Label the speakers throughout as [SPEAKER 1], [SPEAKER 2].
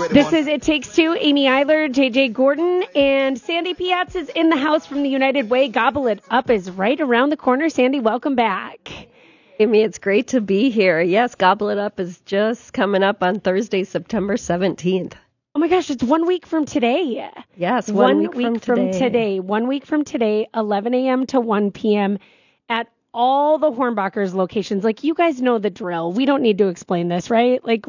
[SPEAKER 1] This is It Takes Two. Amy Eiler, JJ Gordon, and Sandy Piatz is in the house from the United Way. Gobble It Up is right around the corner. Sandy, welcome back.
[SPEAKER 2] Amy, it's great to be here. Yes, Gobble It Up is just coming up on Thursday, September 17th.
[SPEAKER 1] Oh my gosh, it's 1 week from today.
[SPEAKER 2] Yes, one week from today.
[SPEAKER 1] 1 week from today, 11 a.m. to 1 p.m. at all the Hornbachers locations. Like, you guys know the drill. We don't need to explain this, right? Like,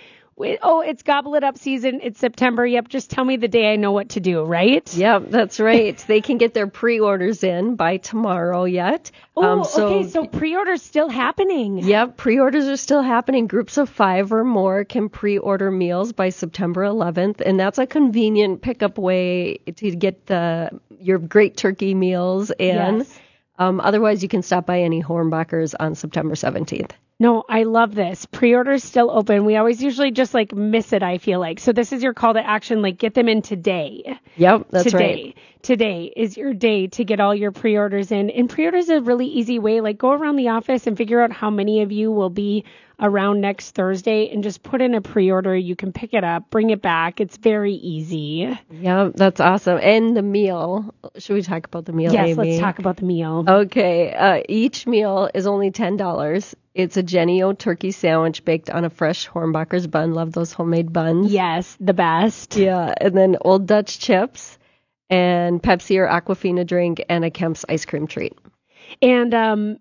[SPEAKER 1] it's Gobble It Up season. It's September. Yep, just tell me the day I know what to do, right?
[SPEAKER 2] Yep, that's right. They can get their pre-orders in by tomorrow yet.
[SPEAKER 1] Okay, so pre-orders still happening.
[SPEAKER 2] Yep, pre-orders are still happening. Groups of 5 or more can pre-order meals by September 11th, and that's a convenient pickup way to get your great turkey meals in.
[SPEAKER 1] Yes.
[SPEAKER 2] Otherwise, you can stop by any Hornbachers on September 17th.
[SPEAKER 1] No, I love this. Pre-orders still open. We always usually just miss it, I feel like. So this is your call to action. Get them in today.
[SPEAKER 2] Yep, that's right.
[SPEAKER 1] Today is your day to get all your pre-orders in. And pre-orders is a really easy way. Go around the office and figure out how many of you will be around next Thursday and just put in a pre-order. You can pick it up, bring it back. It's very easy.
[SPEAKER 2] Yeah, that's awesome. And the meal. Should we talk about the meal,
[SPEAKER 1] Yes,
[SPEAKER 2] Amy?
[SPEAKER 1] let's talk about the meal.
[SPEAKER 2] Okay. Each meal is only $10. It's a Jennie-O turkey sandwich baked on a fresh Hornbacher's bun. Love those homemade buns.
[SPEAKER 1] Yes, the best.
[SPEAKER 2] Yeah, and then Old Dutch chips and Pepsi or Aquafina drink and a Kemp's ice cream treat.
[SPEAKER 1] And,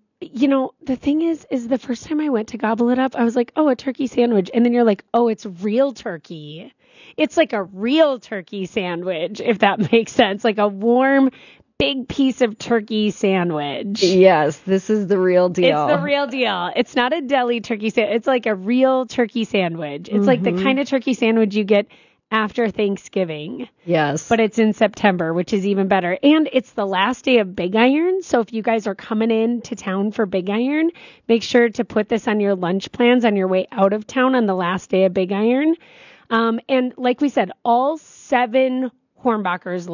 [SPEAKER 1] the thing is the first time I went to Gobble It Up, I was like, oh, a turkey sandwich. And then you're like, oh, it's real turkey. It's like a real turkey sandwich, if that makes sense. Like a warm, big piece of turkey sandwich.
[SPEAKER 2] Yes, this is the real deal.
[SPEAKER 1] It's the real deal. It's not a deli turkey sandwich. It's like a real turkey sandwich. It's like the kind of turkey sandwich you get after Thanksgiving.
[SPEAKER 2] Yes.
[SPEAKER 1] But it's in September, which is even better. And it's the last day of Big Iron. So if you guys are coming into town for Big Iron, make sure to put this on your lunch plans on your way out of town on the last day of Big Iron. And like we said, all 7 Hornbachers